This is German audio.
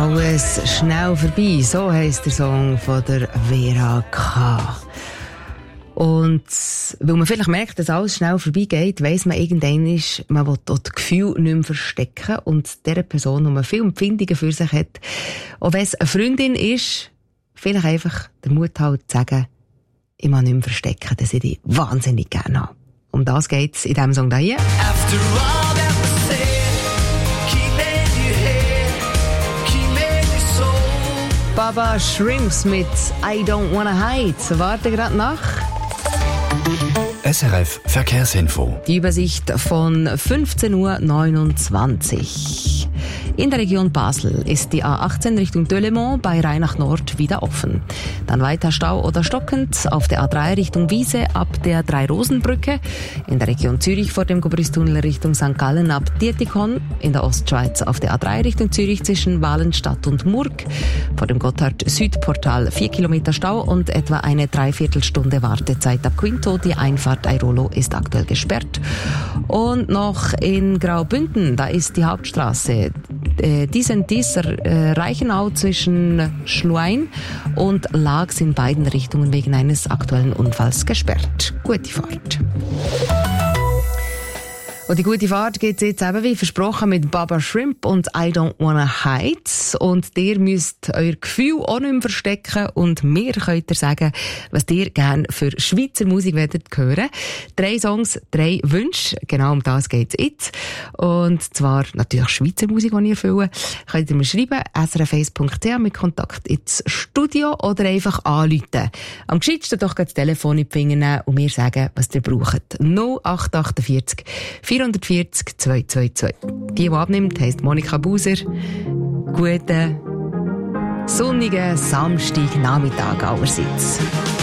Alles schnell vorbei, so heisst der Song von der Vera K. Und weil man vielleicht merkt, dass alles schnell vorbeigeht, weiss man irgendwann, man will dort das Gefühl nicht mehr verstecken und dieser Person, die man viele Empfindungen für sich hat, auch wenn es eine Freundin ist, vielleicht einfach den Mut halt zu sagen, ich mag nicht mehr verstecken, dass ich dich wahnsinnig gerne habe. Um das geht's in diesem Song hier. After all that was said, keeping you here, keeping you so. Baba Shrimps mit I Don't Wanna Hide. Warte gerade nach. SRF Verkehrsinfo. Die Übersicht von 15.29 Uhr. In der Region Basel ist die A18 Richtung Delémont bei Rheinach Nord wieder offen. Dann weiter Stau oder stockend auf der A3 Richtung Wiese ab der Drei-Rosen-Brücke. In der Region Zürich vor dem Gubristunnel Richtung St. Gallen ab Dietikon. In der Ostschweiz auf der A3 Richtung Zürich zwischen Walenstadt und Murg. Vor dem Gotthard-Südportal 4 Kilometer Stau und etwa eine Dreiviertelstunde Wartezeit ab Quinto. Die Einfahrt Airolo ist aktuell gesperrt. Und noch in Graubünden, da ist die Hauptstraße dieser Reichenau zwischen Schluein und Laax in beiden Richtungen wegen eines aktuellen Unfalls gesperrt. Gute Fahrt. Und die gute Fahrt geht's jetzt eben wie versprochen mit Baba Shrimp und I Don't Wanna Hide. Und ihr müsst euer Gefühl auch nicht mehr verstecken und mir könnt ihr sagen, was ihr gerne für Schweizer Musik werdet hören. 3 Songs, 3 Wünsche. Genau um das geht's jetzt. Und zwar natürlich Schweizer Musik, die ihr füllen. Könnt ihr mir schreiben, srf1.ch mit Kontakt ins Studio oder einfach anrufen. Am gescheitsten doch das Telefon in die Finger nehmen und mir sagen, was ihr braucht. 0848 440 222. Die abnimmt, heisst Monika Buser. Guten, sonnigen Samstagnachmittag allerseits.